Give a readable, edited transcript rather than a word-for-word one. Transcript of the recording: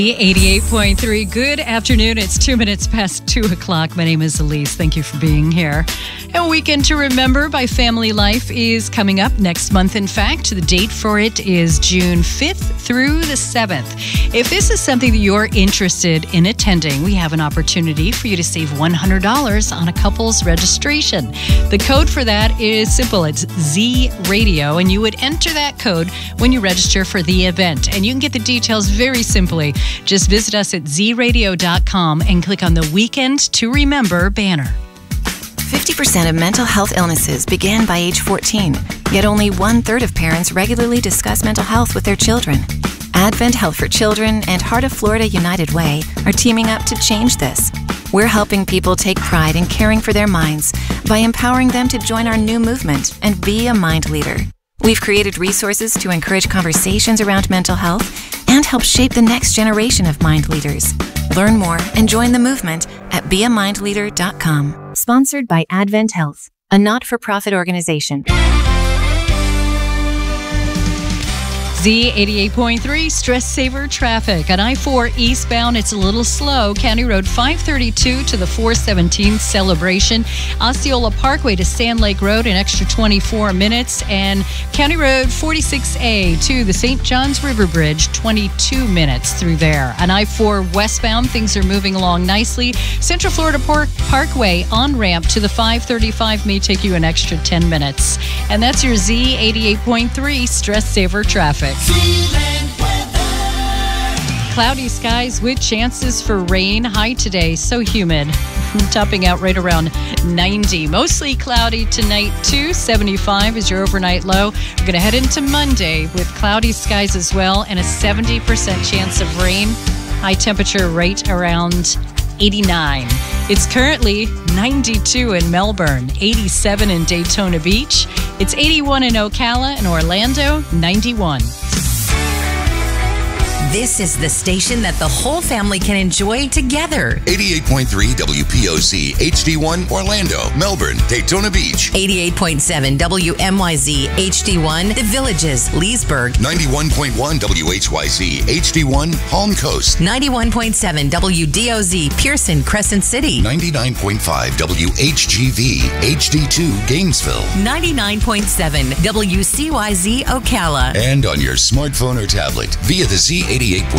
88.3. Good afternoon. It's 2 minutes past 2 o'clock. My name is Elise. Thank you for being here. A Weekend to Remember by Family Life is coming up next month. In fact, the date for it is June 5th through the 7th. If this is something that you're interested in attending, we have an opportunity for you to save $100 on a couple's registration. The code for that is simple. It's Z Radio, and you would enter that code when you register for the event. And you can get the details very simply. Just visit us at zradio.com and click on the Weekend to Remember banner. 50% of mental health illnesses begin by age 14, yet only 1/3 of parents regularly discuss mental health with their children. Advent Health for Children and Heart of Florida United Way are teaming up to change this. We're helping people take pride in caring for their minds by empowering them to join our new movement and be a mind leader. We've created resources to encourage conversations around mental health and help shape the next generation of mind leaders. Learn more and join the movement at beamindleader.com. Sponsored by Advent Health, a not-for-profit organization. Z88.3 Stress Saver Traffic. On I-4 eastbound, it's a little slow. County Road 532 to the 417 Celebration. Osceola Parkway to Sand Lake Road, an extra 24 minutes. And County Road 46A to the St. Johns River Bridge, 22 minutes through there. On I-4 westbound, things are moving along nicely. Central Florida Parkway on-ramp to the 535 may take you an extra 10 minutes. And that's your Z88.3 Stress Saver Traffic. Cloudy skies with chances for rain. High today, so humid. Topping out right around 90. Mostly cloudy tonight too. 75 is your overnight low. We're going to head into Monday with cloudy skies as well and a 70% chance of rain. High temperature right around 89. It's currently 92 in Melbourne, 87 in Daytona Beach. It's 81 in Ocala and Orlando, 91. This is the station that the whole family can enjoy together. 88.3 WPOC, HD1, Orlando, Melbourne, Daytona Beach. 88.7 WMYZ, HD1, The Villages, Leesburg. 91.1 WHYZ, HD1, Palm Coast. 91.7 WDOZ, Pearson, Crescent City. 99.5 WHGV, HD2, Gainesville. 99.7 WCYZ, Ocala. And on your smartphone or tablet via the Z88.3